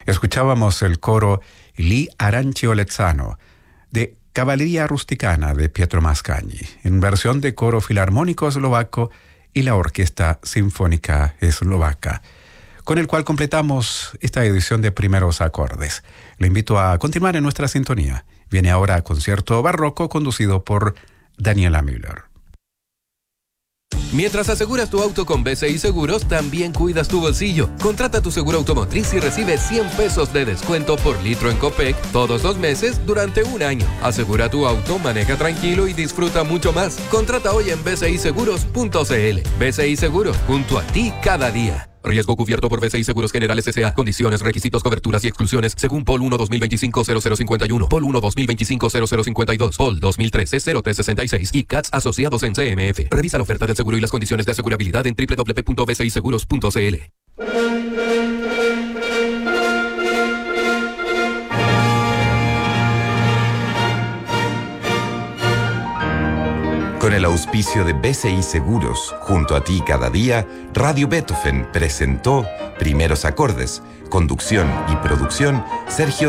Escuchábamos el coro Li Arancio Lezzano de Caballería Rusticana de Pietro Mascagni, en versión de coro filarmónico eslovaco y la Orquesta Sinfónica Eslovaca, con el cual completamos esta edición de Primeros Acordes. Le invito a continuar en nuestra sintonía. Viene ahora Concierto Barroco conducido por Daniela Müller. Mientras aseguras tu auto con BCI Seguros, también cuidas tu bolsillo. Contrata tu seguro automotriz y recibe 100 pesos de descuento por litro en Copec todos los meses durante un año. Asegura tu auto, maneja tranquilo y disfruta mucho más. Contrata hoy en bciseguros.cl. BCI Seguros, junto a ti cada día. Riesgo cubierto por BCI Seguros Generales S.A. Condiciones, requisitos, coberturas y exclusiones según POL 1-2025-0051, POL 1-2025-0052, POL 2013-0366 y CATS asociados en CMF. Revisa la oferta del seguro y las condiciones de asegurabilidad en www.bciseguros.cl. Con el auspicio de BCI Seguros, junto a ti cada día, Radio Beethoven presentó Primeros Acordes. Conducción y producción, Sergio